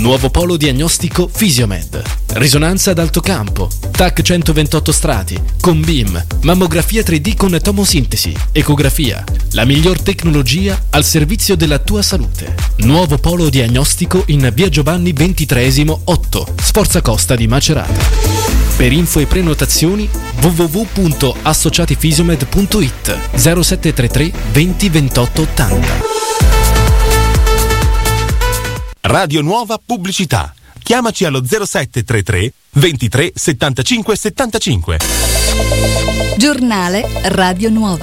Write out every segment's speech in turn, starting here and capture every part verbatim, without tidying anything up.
Nuovo polo diagnostico Fisiomed. Risonanza ad alto campo, T A C centoventotto strati, con B I M, mammografia tre D con tomosintesi, ecografia. La miglior tecnologia al servizio della tua salute. Nuovo polo diagnostico in via Giovanni ventitreesimo otto, Sforza Costa di Macerata. Per info e prenotazioni w w w punto associatifisiomed punto i t zero sette tre tre venti ventotto ottanta. Radio Nuova Pubblicità. Chiamaci allo zero sette tre tre ventitré settantacinque settantacinque. Giornale Radio Nuova.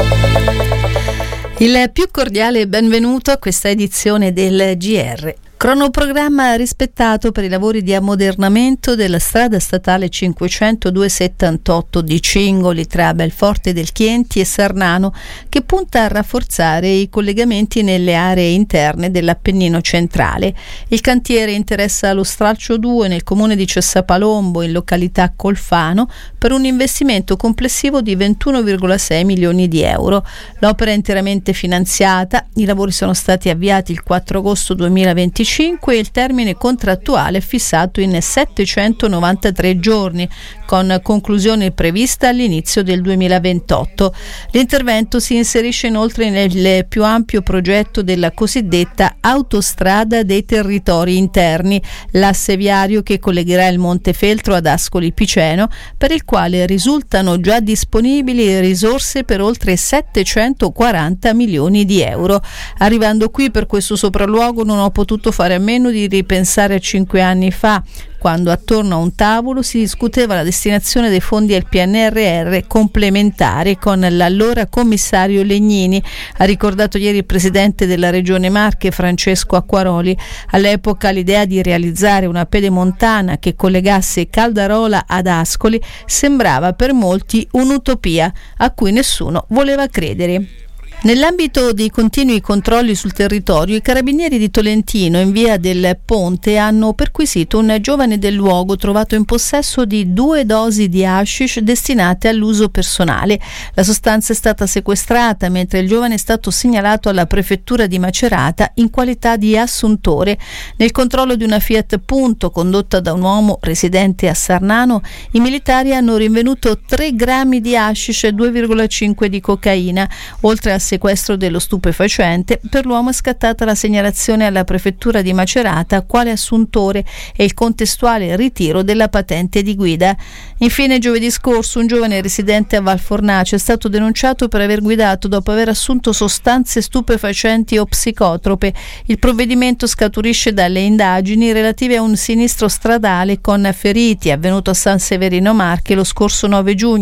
Il più cordiale benvenuto a questa edizione del G R. Cronoprogramma rispettato per i lavori di ammodernamento della strada statale cinquecentoduecentosettantotto di Cingoli tra Belforte del Chienti e Sarnano, che punta a rafforzare i collegamenti nelle aree interne dell'Appennino centrale. Il cantiere interessa lo stralcio due nel comune di Cessapalombo, in località Colfano, per un investimento complessivo di ventuno virgola sei milioni di euro. L'opera è interamente finanziata, i lavori sono stati avviati il quattro agosto duemilaventicinque e il termine contrattuale è fissato in settecentonovantatré giorni, con conclusione prevista all'inizio del duemilaventotto. L'intervento si inserisce inoltre nel più ampio progetto della cosiddetta autostrada dei territori interni, l'asse viario che collegherà il Montefeltro ad Ascoli Piceno, per il quale risultano già disponibili risorse per oltre settecentoquaranta milioni di euro. Arrivando qui per questo sopralluogo non ho potuto fare a meno di ripensare a cinque anni fa, quando attorno a un tavolo si discuteva la destinazione dei fondi del P N R R complementari con l'allora commissario Legnini, ha ricordato ieri il presidente della Regione Marche Francesco Acquaroli. All'epoca l'idea di realizzare una pedemontana che collegasse Caldarola ad Ascoli sembrava per molti un'utopia a cui nessuno voleva credere. Nell'ambito dei continui controlli sul territorio, i carabinieri di Tolentino in via del Ponte hanno perquisito un giovane del luogo trovato in possesso di due dosi di hashish destinate all'uso personale. La sostanza è stata sequestrata mentre il giovane è stato segnalato alla prefettura di Macerata in qualità di assuntore. Nel controllo di una Fiat Punto condotta da un uomo residente a Sarnano, i militari hanno rinvenuto tre grammi di hashish e due virgola cinque di cocaina. Oltre al sequestro dello stupefacente, per l'uomo è scattata la segnalazione alla prefettura di Macerata quale assuntore e il contestuale ritiro della patente di guida. Infine, giovedì scorso un giovane residente a Val Fornace è stato denunciato per aver guidato dopo aver assunto sostanze stupefacenti o psicotrope. Il provvedimento scaturisce dalle indagini relative a un sinistro stradale con feriti avvenuto a San Severino Marche lo scorso nove giugno.